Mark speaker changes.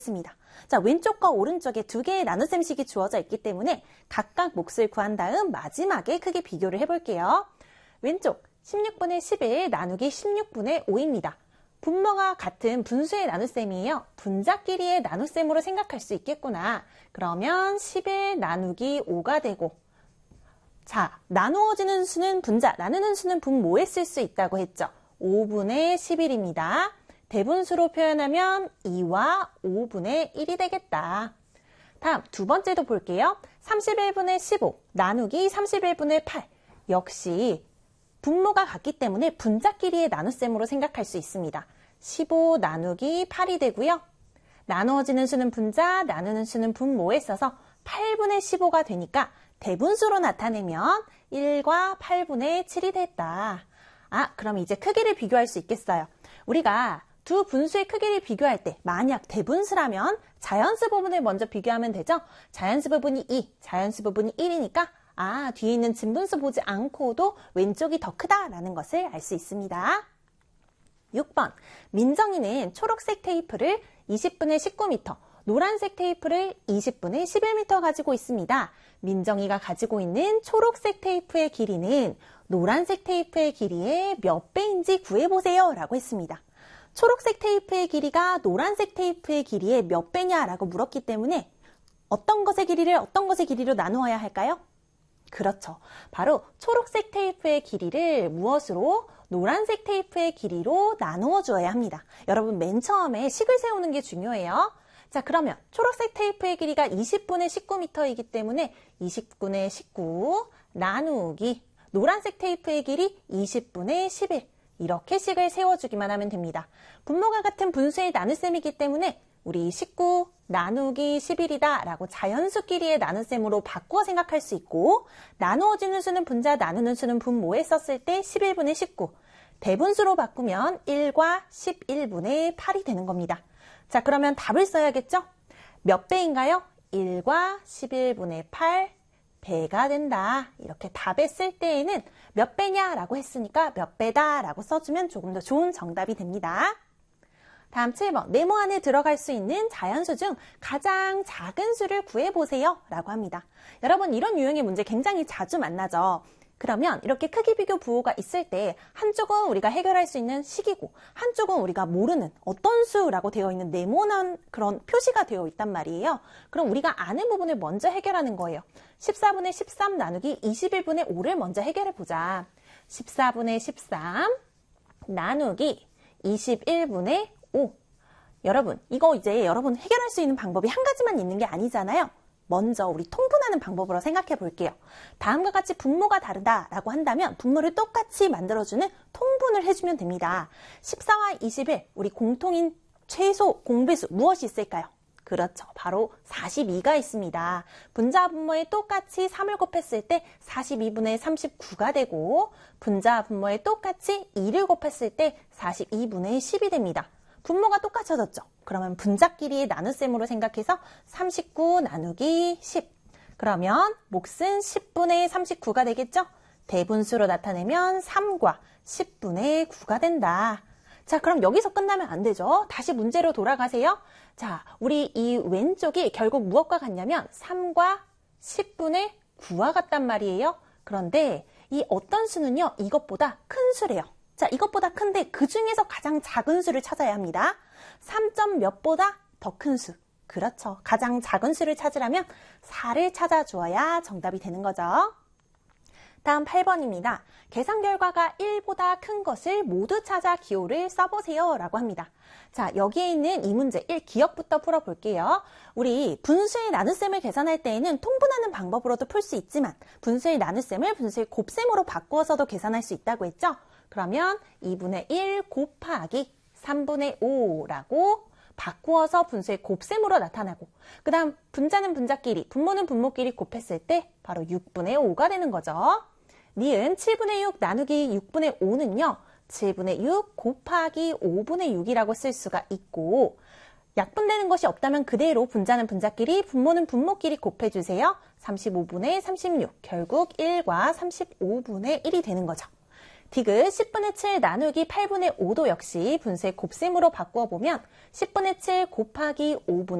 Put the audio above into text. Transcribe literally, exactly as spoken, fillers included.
Speaker 1: 습니다. 자, 왼쪽과 오른쪽에 두 개의 나눗셈식이 주어져 있기 때문에 각각 몫을 구한 다음 마지막에 크게 비교를 해볼게요. 왼쪽 십육분의 십일 나누기 십육분의 오입니다. 분모가 같은 분수의 나눗셈이에요. 분자끼리의 나눗셈으로 생각할 수 있겠구나. 그러면 십일 나누기 오가 되고, 자, 나누어지는 수는 분자, 나누는 수는 분모에 쓸 수 있다고 했죠. 오분의 십일입니다. 대분수로 표현하면 이와 오분의 일이 되겠다. 다음 두 번째도 볼게요. 삼십일분의 십오 나누기 삼십일분의 팔. 역시 분모가 같기 때문에 분자끼리의 나눗셈으로 생각할 수 있습니다. 십오 나누기 팔이 되고요. 나누어지는 수는 분자, 나누는 수는 분모에 써서 팔분의 십오가 되니까 대분수로 나타내면 일과 팔분의 칠이 됐다. 아, 그럼 이제 크기를 비교할 수 있겠어요. 우리가 두 분수의 크기를 비교할 때 만약 대분수라면 자연수 부분을 먼저 비교하면 되죠. 자연수 부분이 이, 자연수 부분이 일이니까 아, 뒤에 있는 진분수 보지 않고도 왼쪽이 더 크다라는 것을 알 수 있습니다. 육 번, 민정이는 초록색 테이프를 이십분의 십구 미터, 노란색 테이프를 이십분의 십일 미터 가지고 있습니다. 민정이가 가지고 있는 초록색 테이프의 길이는 노란색 테이프의 길이의 몇 배인지 구해보세요 라고 했습니다. 초록색 테이프의 길이가 노란색 테이프의 길이의 몇 배냐라고 물었기 때문에 어떤 것의 길이를 어떤 것의 길이로 나누어야 할까요? 그렇죠. 바로 초록색 테이프의 길이를 무엇으로? 노란색 테이프의 길이로 나누어 주어야 합니다. 여러분 맨 처음에 식을 세우는 게 중요해요. 자, 그러면 초록색 테이프의 길이가 이십분의 십구 미터이기 때문에 이십분의 십구 나누기 노란색 테이프의 길이 이십분의 십일. 이렇게 식을 세워주기만 하면 됩니다. 분모가 같은 분수의 나눗셈이기 때문에 우리 십구 나누기 십일이다 라고 자연수끼리의 나눗셈으로 바꾸어 생각할 수 있고, 나누어지는 수는 분자, 나누는 수는 분모에 썼을 때 십일분의 십구, 대분수로 바꾸면 일과 십일분의 팔이 되는 겁니다. 자, 그러면 답을 써야겠죠? 몇 배인가요? 일과 십일분의 팔 배가 된다. 이렇게 답에 쓸 때에는 몇 배냐라고 했으니까 몇 배다 라고 써주면 조금 더 좋은 정답이 됩니다. 다음 칠 번, 네모 안에 들어갈 수 있는 자연수 중 가장 작은 수를 구해보세요 라고 합니다. 여러분, 이런 유형의 문제 굉장히 자주 만나죠. 그러면 이렇게 크기 비교 부호가 있을 때 한쪽은 우리가 해결할 수 있는 식이고 한쪽은 우리가 모르는 어떤 수라고 되어 있는 네모난 그런 표시가 되어 있단 말이에요. 그럼 우리가 아는 부분을 먼저 해결하는 거예요. 십사분의 십삼 나누기 이십일분의 오를 먼저 해결해보자. 십사분의 십삼 나누기 이십일분의 오. 여러분, 이거 이제 여러분 해결할 수 있는 방법이 한 가지만 있는 게 아니잖아요. 먼저 우리 통분하는 방법으로 생각해 볼게요. 다음과 같이 분모가 다르다라고 한다면 분모를 똑같이 만들어주는 통분을 해주면 됩니다. 십사와 이십일, 우리 공통인 최소 공배수 무엇이 있을까요? 그렇죠. 바로 사십이가 있습니다. 분자 분모에 똑같이 삼을 곱했을 때 사십이분의 삼십구가 되고, 분자 분모에 똑같이 이를 곱했을 때 사십이분의 십이 됩니다. 분모가 똑같아졌죠. 그러면 분자끼리의 나눗셈으로 생각해서 삼십구 나누기 십. 그러면 몫은 십분의 삼십구가 되겠죠? 대분수로 나타내면 삼과 십분의 구가 된다. 자, 그럼 여기서 끝나면 안 되죠. 다시 문제로 돌아가세요. 자, 우리 이 왼쪽이 결국 무엇과 같냐면 삼과 십분의 구와 같단 말이에요. 그런데 이 어떤 수는요, 이것보다 큰 수래요. 자, 이것보다 큰데 그 중에서 가장 작은 수를 찾아야 합니다. 삼 점 몇보다 더 큰 수. 그렇죠. 가장 작은 수를 찾으려면 사를 찾아주어야 정답이 되는 거죠. 다음 팔 번입니다. 계산 결과가 일보다 큰 것을 모두 찾아 기호를 써보세요 라고 합니다. 자, 여기에 있는 이 문제 일 기억부터 풀어볼게요. 우리 분수의 나눗셈을 계산할 때에는 통분하는 방법으로도 풀 수 있지만 분수의 나눗셈을 분수의 곱셈으로 바꾸어서도 계산할 수 있다고 했죠. 그러면 이분의 일 곱하기 삼분의 오라고 바꾸어서 분수의 곱셈으로 나타나고, 그 다음 분자는 분자끼리, 분모는 분모끼리 곱했을 때 바로 육분의 오가 되는 거죠. 니은 칠분의 육 나누기 육분의 오는요. 칠분의 육 곱하기 오분의 육이라고 쓸 수가 있고, 약분되는 것이 없다면 그대로 분자는 분자끼리, 분모는 분모끼리 곱해주세요. 삼십오분의 삼십육, 결국 일과 삼십오분의 일이 되는 거죠. 디귿 십분의 칠 나누기 팔분의 오도 역시 분수의 곱셈으로 바꾸어 보면 십분의 칠 곱하기 오분의